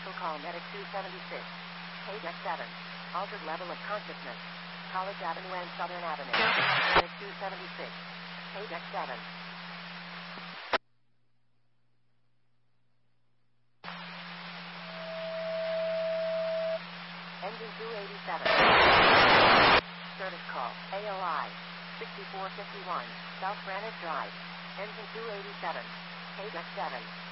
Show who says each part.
Speaker 1: Special call Medic 276. Page X7. Altered level of consciousness. College Avenue and Southern Avenue. Medic 276. Page X7. Engine 287. Service call. AOI. 6451. South Granite Drive. Engine 287. Page X7.